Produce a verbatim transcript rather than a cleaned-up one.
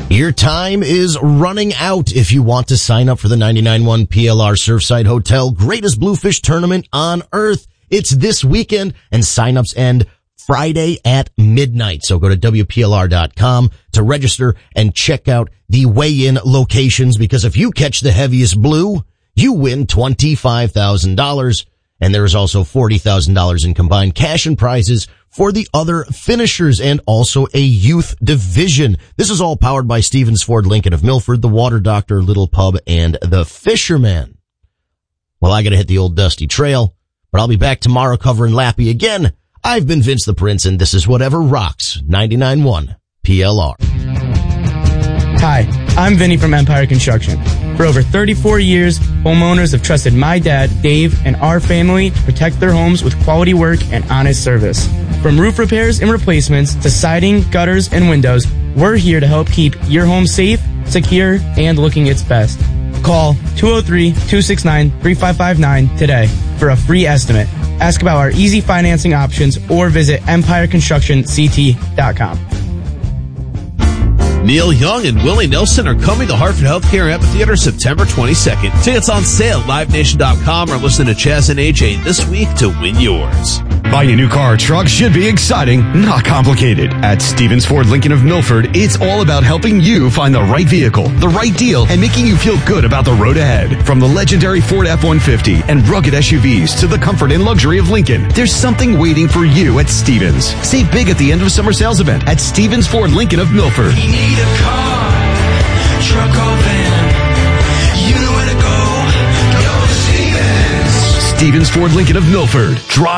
Your time is running out if you want to sign up for the ninety-nine point one P L R Surfside Hotel Greatest Bluefish Tournament on Earth. It's this weekend, and signups end Friday at midnight. So go to W P L R dot com to register and check out the weigh-in locations, because if you catch the heaviest blue, you win twenty-five thousand dollars. And there is also forty thousand dollars in combined cash and prizes for the other finishers, and also a youth division. This is all powered by Stevens Ford Lincoln of Milford, the Water Doctor, Little Pub, and the Fisherman. Well, I gotta hit the old dusty trail, but I'll be back tomorrow covering Lappy again. I've been Vince the Prince, and this is Whatever Rocks, ninety-nine point one P L R. Hi, I'm Vinny from Empire Construction. For over thirty-four years, homeowners have trusted my dad, Dave, and our family to protect their homes with quality work and honest service. From roof repairs and replacements to siding, gutters, and windows, we're here to help keep your home safe, secure, and looking its best. Call two oh three, two six nine, three five five nine today for a free estimate. Ask about our easy financing options or visit empire construction c t dot com. Neil Young and Willie Nelson are coming to Hartford Healthcare Amphitheater September twenty-second. Tickets on sale at live nation dot com, or listen to Chaz and A J this week to win yours. Buying a new car or truck should be exciting, not complicated. At Stevens Ford Lincoln of Milford, it's all about helping you find the right vehicle, the right deal, and making you feel good about the road ahead. From the legendary Ford F one fifty and rugged S U Vs to the comfort and luxury of Lincoln, there's something waiting for you at Stevens. Save big at the end of summer sales event at Stevens Ford Lincoln of Milford. You need a car, truck or van, you know where to go, go to Stevens. Stevens Ford Lincoln of Milford. Drive